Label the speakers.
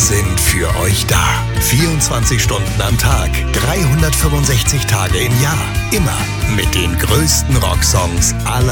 Speaker 1: sind für euch da. 24 Stunden am Tag, 365 Tage im Jahr. Immer mit den größten Rocksongs aller